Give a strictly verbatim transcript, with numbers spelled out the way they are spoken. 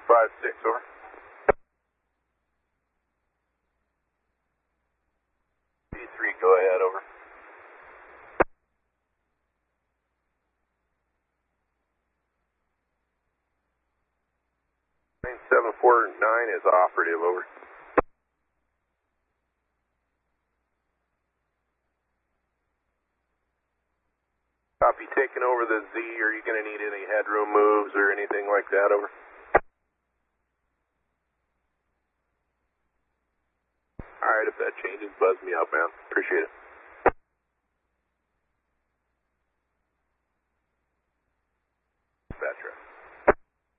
five six, over. D three, go ahead, over. seven four nine is operative, over. Copy, taking over the Z. Are you going to need any headroom moves or anything like that, over? Alright, if that changes, buzz me up, man. Appreciate it.